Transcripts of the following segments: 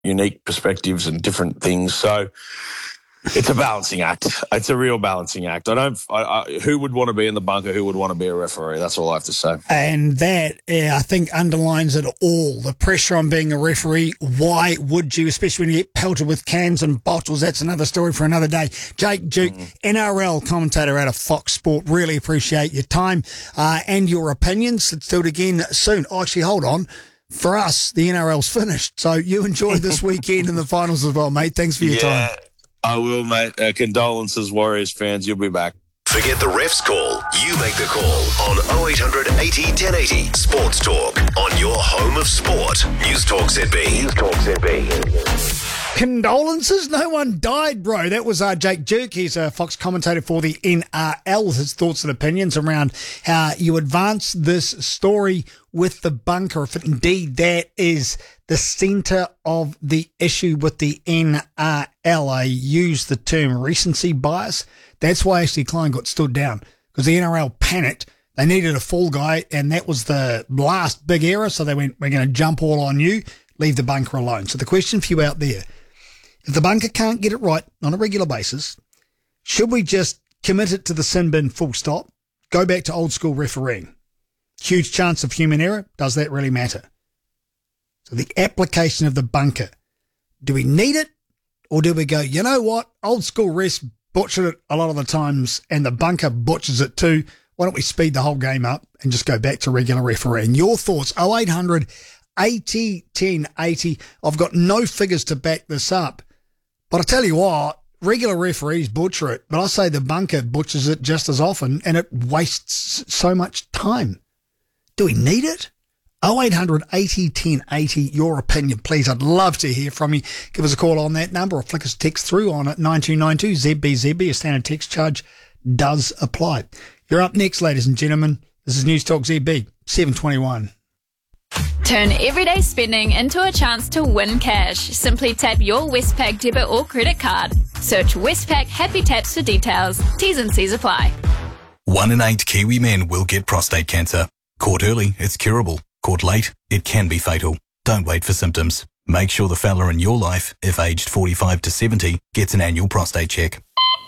unique perspectives and different things. So it's a balancing act. It's a real balancing act. Who would want to be in the bunker? Who would want to be a referee? That's all I have to say. And that, I think, underlines it all. The pressure on being a referee. Why would you, especially when you get pelted with cans and bottles? That's another story for another day. Jake Duke, NRL commentator out of Fox Sport. Really appreciate your time and your opinions. Let's do it again soon. Oh, actually, hold on. For us, the NRL's finished. So you enjoy this weekend in the finals as well, mate. Thanks for your time. I will, mate. Condolences, Warriors fans. You'll be back. Forget the refs call. You make the call on 0800 80 1080 Sports Talk on your home of sport. News Talk ZB. News Talk ZB. Condolences? No one died, bro. That was Jake Duke. He's a Fox commentator for the NRL. His thoughts and opinions around how you advance this story with the bunker, if indeed that is the centre of the issue with the NRL. I use the term recency bias. That's why Ashley Klein got stood down, because the NRL panicked. They needed a fall guy, and that was the last big error, so they went, we're going to jump all on you, leave the bunker alone. So the question for you out there, if the bunker can't get it right on a regular basis, should we just commit it to the sin bin full stop, go back to old school refereeing? Huge chance of human error. Does that really matter? So the application of the bunker, do we need it, or do we go, you know what, old school refs butchered it a lot of the times and the bunker butchers it too. Why don't we speed the whole game up and just go back to regular refereeing? Your thoughts, 0800 80 1080. I've got no figures to back this up, but I tell you what, regular referees butcher it, but I say the bunker butchers it just as often, and it wastes so much time. Do we need it? 0800 80 1080, your opinion, please. I'd love to hear from you. Give us a call on that number or flick us a text through on it, 9292 ZBZB. A standard text charge does apply. You're up next, ladies and gentlemen. This is News Talk ZB, 721. Turn everyday spending into a chance to win cash. Simply tap your Westpac debit or credit card. Search Westpac Happy Taps for details. T's and C's apply. 1 in 8 Kiwi men will get prostate cancer. Caught early, it's curable. Caught late, it can be fatal. Don't wait for symptoms. Make sure the fella in your life, if aged 45 to 70, gets an annual prostate check.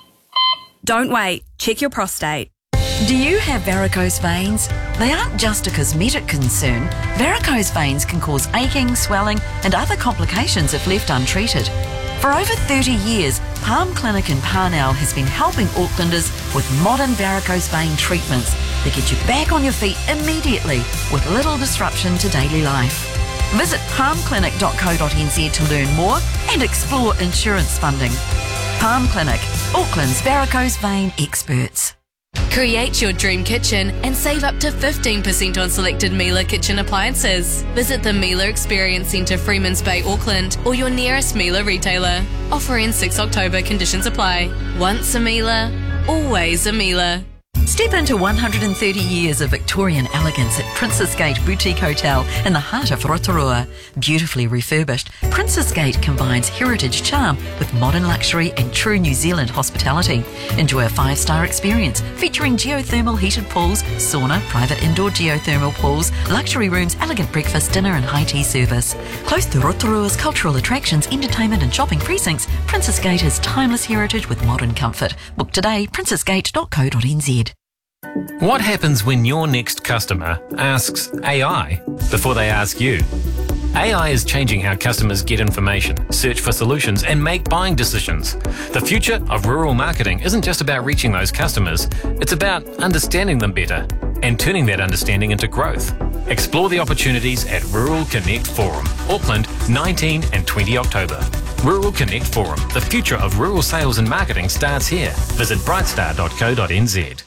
Don't wait. Check your prostate. Do you have varicose veins? They aren't just a cosmetic concern. Varicose veins can cause aching, swelling, and other complications if left untreated. For over 30 years, Palm Clinic in Parnell has been helping Aucklanders with modern varicose vein treatments that get you back on your feet immediately with little disruption to daily life. Visit palmclinic.co.nz to learn more and explore insurance funding. Palm Clinic, Auckland's varicose vein experts. Create your dream kitchen and save up to 15% on selected Miele kitchen appliances. Visit the Miele Experience Centre, Freemans Bay, Auckland, or your nearest Miele retailer. Offer ends 6 October. Conditions apply. Once a Miele, always a Miele. Step into 130 years of Victorian elegance at Princess Gate Boutique Hotel in the heart of Rotorua. Beautifully refurbished, Princess Gate combines heritage charm with modern luxury and true New Zealand hospitality. Enjoy a 5-star experience featuring geothermal heated pools, sauna, private indoor geothermal pools, luxury rooms, elegant breakfast, dinner and high tea service. Close to Rotorua's cultural attractions, entertainment and shopping precincts, Princess Gate has timeless heritage with modern comfort. Book today, princessgate.co.nz. What happens when your next customer asks AI before they ask you? AI is changing how customers get information, search for solutions, and make buying decisions. The future of rural marketing isn't just about reaching those customers, it's about understanding them better and turning that understanding into growth. Explore the opportunities at Rural Connect Forum, Auckland, 19 and 20 October. Rural Connect Forum, the future of rural sales and marketing starts here. Visit brightstar.co.nz.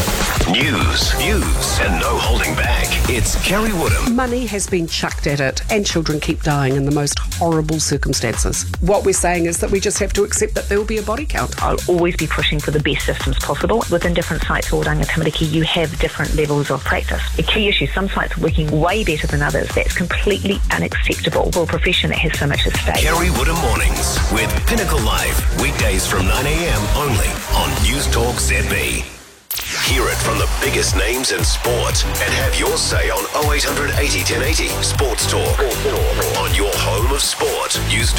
News, and no holding back. It's Kerry Woodham. Money has been chucked at it, and children keep dying in the most horrible circumstances. What we're saying is that we just have to accept that there will be a body count. I'll always be pushing for the best systems possible. Within different sites for Oranga Tamariki, you have different levels of practice. A key issue, some sites are working way better than others. That's completely unacceptable for a profession that has so much at stake. Kerry Woodham Mornings with Pinnacle Live, weekdays from 9 a.m. only on News Talk ZB. Hear it from the biggest names in sport and have your say on 0800 80 1080 Sports Talk. On your home of sport. News